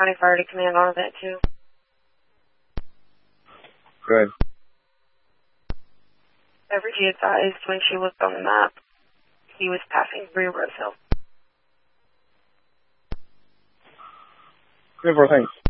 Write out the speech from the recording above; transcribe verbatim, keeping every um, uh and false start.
County Fire Command on event two. Good. Every G advised when she looked on the map, he was passing through Rose Hill. Good, thanks.